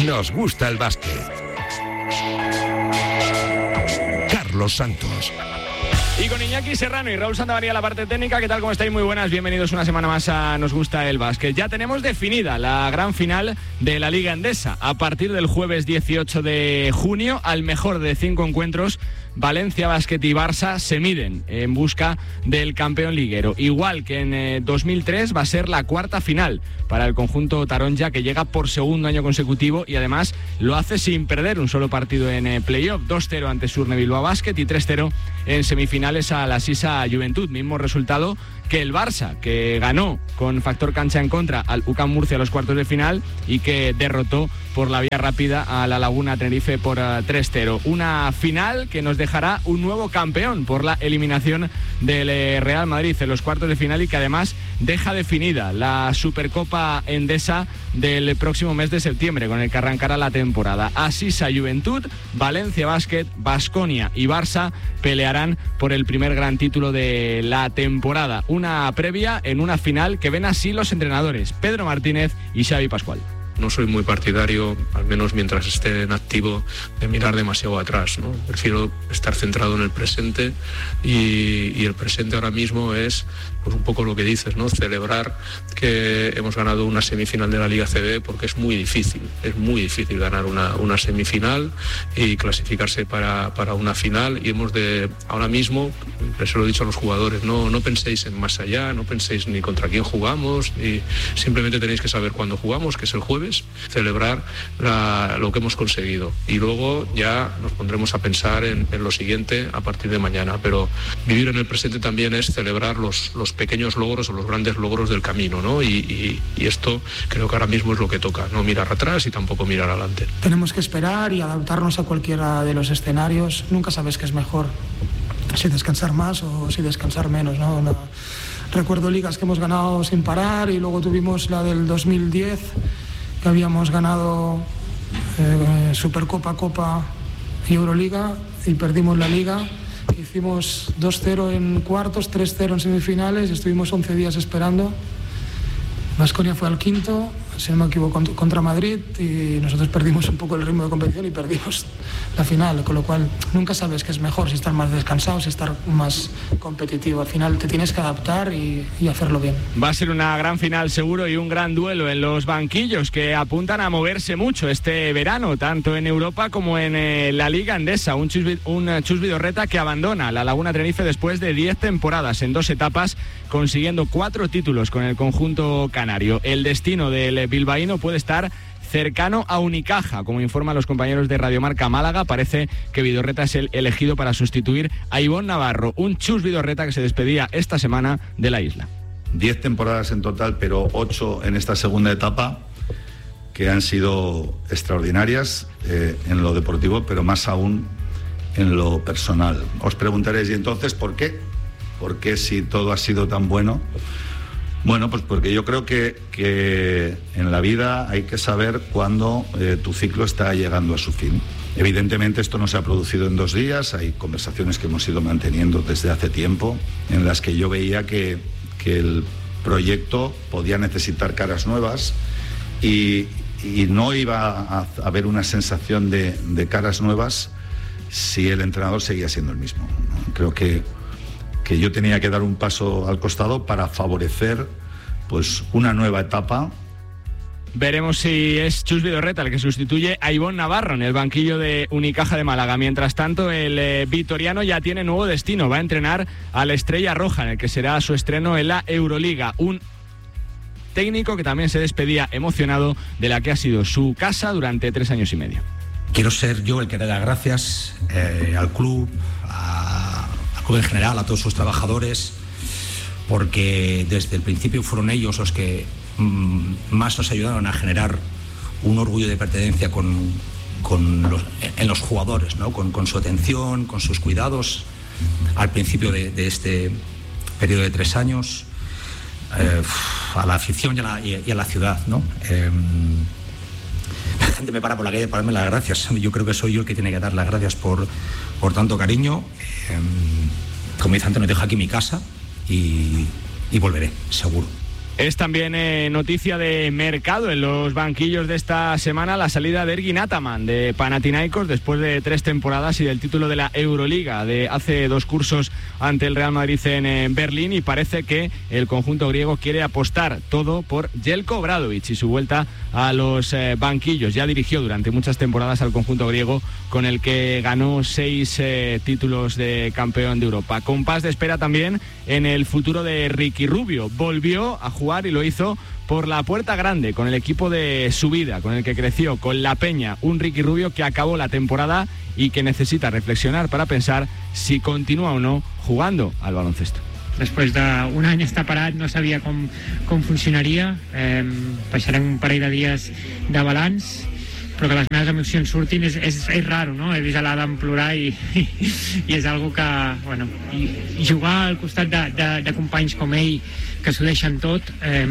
nos gusta el básquet. Carlos Santos. Y con Iñaki Serrano y Raúl Santamaría la parte técnica. ¿Qué tal? ¿Cómo estáis? Muy buenas. Bienvenidos una semana más a Nos Gusta el Básquet. Ya tenemos definida la gran final de la Liga Endesa. A partir del jueves 18 de junio, al mejor de 5 encuentros, Valencia Basket y Barça se miden en busca del campeón liguero. Igual que en 2003 va a ser la cuarta final para el conjunto taronja, que llega por segundo año consecutivo y además lo hace sin perder un solo partido en playoff. 2-0 ante Surne Bilbao Basket y 3-0 en semifinales a la Sisa Juventud. Mismo resultado que el Barça, que ganó con factor cancha en contra al UCAM Murcia a los cuartos de final y que derrotó por la vía rápida a la Laguna Tenerife por 3-0. Una final que nos dejará un nuevo campeón por la eliminación del Real Madrid en los cuartos de final y que además deja definida la Supercopa Endesa del próximo mes de septiembre, con el que arrancará la temporada. Asisa Juventud, Valencia Basket, Baskonia y Barça pelearán por el primer gran título de la temporada. Una previa en una final que ven así los entrenadores Pedro Martínez y Xavi Pascual. No soy muy partidario, al menos mientras esté en activo, de mirar demasiado atrás, ¿no? Prefiero estar centrado en el presente y el presente ahora mismo es pues un poco lo que dices, ¿no? Celebrar que hemos ganado una semifinal de la Liga CB, porque es muy difícil ganar una semifinal y clasificarse para una final, y hemos de, ahora mismo, les lo he dicho a los jugadores, no penséis en más allá, no penséis ni contra quién jugamos, y simplemente tenéis que saber cuándo jugamos, que es el jueves, celebrar lo que hemos conseguido, y luego ya nos pondremos a pensar en lo siguiente a partir de mañana. Pero vivir en el presente también es celebrar los pequeños logros o los grandes logros del camino, ¿no? Y esto creo que ahora mismo es lo que toca, no mirar atrás y tampoco mirar adelante. Tenemos que esperar y adaptarnos a cualquiera de los escenarios. Nunca sabes qué es mejor, si descansar más o si descansar menos, ¿no? Recuerdo ligas que hemos ganado sin parar, y luego tuvimos la del 2010, que habíamos ganado Supercopa, Copa y Euroliga, y perdimos la Liga. Hicimos 2-0 en cuartos, 3-0 en semifinales, y estuvimos 11 días esperando. Baskonia fue al quinto, si no me equivoco, contra Madrid, y nosotros perdimos un poco el ritmo de competición y perdimos la final, con lo cual nunca sabes qué es mejor, si estar más descansado, si estar más competitivo. Al final te tienes que adaptar y hacerlo bien. Va a ser una gran final seguro y un gran duelo en los banquillos, que apuntan a moverse mucho este verano, tanto en Europa como en la Liga Endesa. Un Chus Vidorreta que abandona la Laguna Tenerife después de 10 temporadas en 2 etapas, consiguiendo 4 títulos con el conjunto canario. El destino del bilbaíno puede estar cercano a Unicaja, como informan los compañeros de Radiomarca Málaga. Parece que Vidorreta es el elegido para sustituir a Ivonne Navarro, un Chus Vidorreta que se despedía esta semana de la isla. 10 temporadas en total, pero 8 en esta segunda etapa, que han sido extraordinarias en lo deportivo, pero más aún en lo personal. Os preguntaréis, ¿y entonces por qué? ¿Por qué, si todo ha sido tan bueno? Bueno, pues porque yo creo que en la vida hay que saber cuándo tu ciclo está llegando a su fin. Evidentemente esto no se ha producido en 2 días, hay conversaciones que hemos ido manteniendo desde hace tiempo, en las que yo veía que el proyecto podía necesitar caras nuevas, y no iba a haber una sensación de caras nuevas si el entrenador seguía siendo el mismo, ¿no? Creo que yo tenía que dar un paso al costado para favorecer pues una nueva etapa. Veremos si es Chus Vidorreta el que sustituye a Ivonne Navarro en el banquillo de Unicaja de Málaga. Mientras tanto, el vitoriano ya tiene nuevo destino. Va a entrenar a la Estrella Roja, en el que será su estreno en la Euroliga. Un técnico que también se despedía emocionado de la que ha sido su casa durante 3 años y medio. Quiero ser yo el que dé las gracias al club, en general, a todos sus trabajadores, porque desde el principio fueron ellos los que más nos ayudaron a generar un orgullo de pertenencia en los jugadores, ¿no? Con su atención, con sus cuidados al principio de este periodo de 3 años, a la afición y a la ciudad, ¿no? La gente me para por la calle para darme las gracias. Yo creo que soy yo el que tiene que dar las gracias por tanto cariño. Como dice antes, no dejo aquí mi casa y volveré, seguro. Es también noticia de mercado en los banquillos de esta semana la salida de Ergin Ataman de Panathinaikos después de 3 temporadas y del título de la Euroliga de hace 2 cursos ante el Real Madrid en Berlín, y parece que el conjunto griego quiere apostar todo por Jelko Obradović y su vuelta a los banquillos. Ya dirigió durante muchas temporadas al conjunto griego, con el que ganó 6 títulos de campeón de Europa. Compás de espera también en el futuro de Ricky Rubio. Volvió a jugar y lo hizo por la puerta grande con el equipo de su vida, con el que creció, con la Peña. Un Ricky Rubio que acabó la temporada y que necesita reflexionar para pensar si continúa o no jugando al baloncesto. Després d'un any estar parat no sabia com funcionaria. Passarem un parell de dies de balanç, però que les meves emocions surtin és raro, no? He vist a l'Adam plorar i és algo que, bueno, i jugar al costat de companys com ell que s'ho deixen tot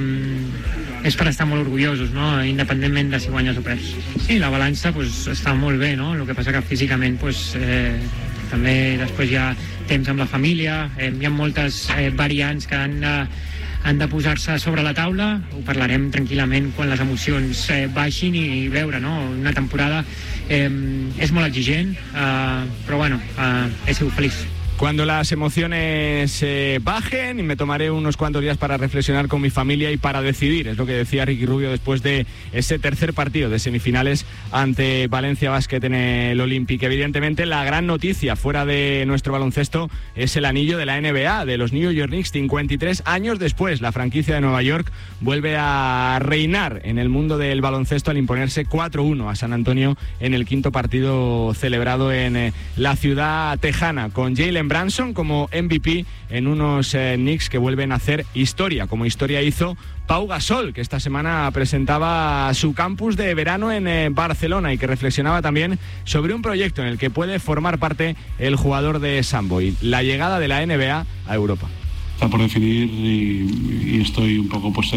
és per estar molt orgullosos, no? Independentment de si guanyes o perds. Sí, la balança pues, està molt bé, no? El que passa que físicament pues, també després hi ha temps amb la família, hi ha moltes variants que han de posar-se sobre la taula. Ho parlarem tranquil·lament quan les emocions baixin i veure, no? Una temporada és molt exigent, però bueno, he sigut feliç. Cuando las emociones bajen y me tomaré unos cuantos días para reflexionar con mi familia y para decidir, es lo que decía Ricky Rubio después de ese tercer partido de semifinales ante Valencia Basket en el Olympic. Evidentemente la gran noticia fuera de nuestro baloncesto es el anillo de la NBA, de los New York Knicks. 53 años después, la franquicia de Nueva York vuelve a reinar en el mundo del baloncesto al imponerse 4-1 a San Antonio en el 5º partido celebrado en la ciudad tejana, con Jalen Branson como MVP en unos Knicks que vuelven a hacer historia, como historia hizo Pau Gasol, que esta semana presentaba su campus de verano en Barcelona y que reflexionaba también sobre un proyecto en el que puede formar parte el jugador de Samboy, la llegada de la NBA a Europa. Está por definir y estoy un poco pues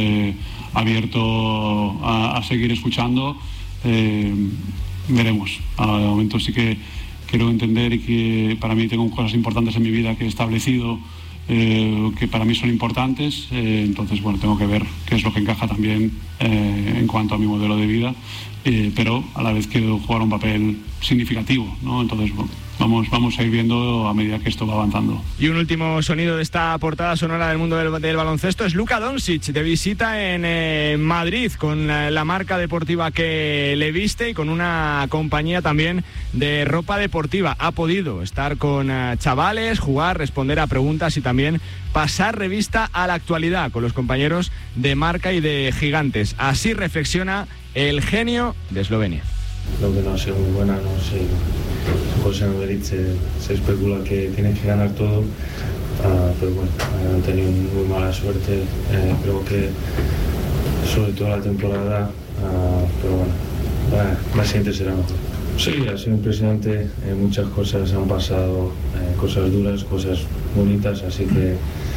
abierto a seguir escuchando. Veremos. De momento sí que quiero entender y que para mí tengo cosas importantes en mi vida que he establecido, que para mí son importantes, entonces bueno, tengo que ver qué es lo que encaja también en cuanto a mi modelo de vida, pero a la vez quiero jugar un papel significativo, ¿no? Entonces vamos a ir viendo a medida que esto va avanzando. Y un último sonido de esta portada sonora del mundo del baloncesto es Luka Doncic, de visita en Madrid, con la marca deportiva que le viste y con una compañía también de ropa deportiva. Ha podido estar con chavales, jugar, responder a preguntas y también pasar revista a la actualidad con los compañeros de marca y de gigantes. Así reflexiona el genio de Eslovenia. Creo que no ha sido muy buena, no sé. José Novelit se especula que tiene que ganar todo, pero bueno, han tenido muy mala suerte. Creo que sobre todo la temporada, pero bueno, la siguiente será mejor. Sí, ha sido impresionante, muchas cosas han pasado, cosas duras, cosas bonitas, así que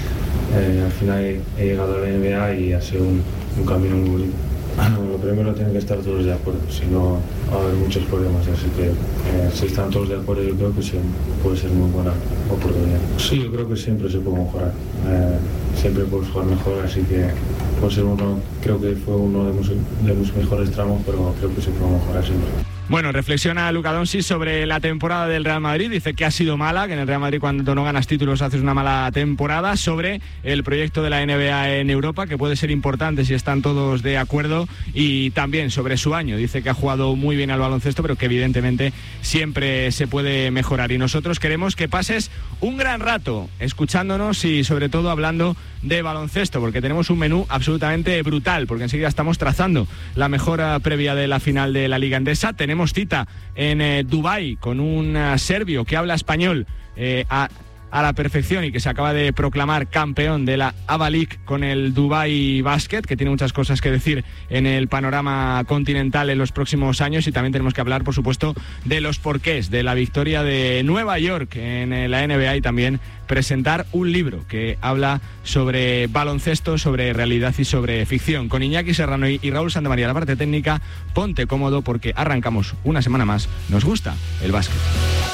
al final he llegado a la NBA y ha sido un camino muy bonito. Lo primero tienen que estar todos de acuerdo, si no va a haber muchos problemas, así que si están todos de acuerdo yo creo que sí, puede ser muy buena oportunidad. Sí, yo creo que siempre se puede mejorar, siempre puedes jugar mejor, así que puede ser creo que fue uno de mis mejores tramos, pero creo que se puede mejorar siempre. Bueno, reflexiona Luka Doncic sobre la temporada del Real Madrid. Dice que ha sido mala, que en el Real Madrid cuando no ganas títulos haces una mala temporada. Sobre el proyecto de la NBA en Europa, que puede ser importante si están todos de acuerdo. Y también sobre su año. Dice que ha jugado muy bien al baloncesto, pero que evidentemente siempre se puede mejorar. Y nosotros queremos que pases un gran rato escuchándonos y sobre todo hablando de baloncesto, porque tenemos un menú absolutamente brutal, porque enseguida estamos trazando la mejor previa de la final de la Liga Endesa. Tenemos cita en Dubái con un serbio que habla español a la perfección y que se acaba de proclamar campeón de la ABA League con el Dubai Basket, que tiene muchas cosas que decir en el panorama continental en los próximos años. Y también tenemos que hablar, por supuesto, de los porqués de la victoria de Nueva York en la NBA y también presentar un libro que habla sobre baloncesto, sobre realidad y sobre ficción. Con Iñaki Serrano y Raúl Santamaría, la parte técnica. Ponte cómodo porque arrancamos una semana más. Nos gusta el básquet.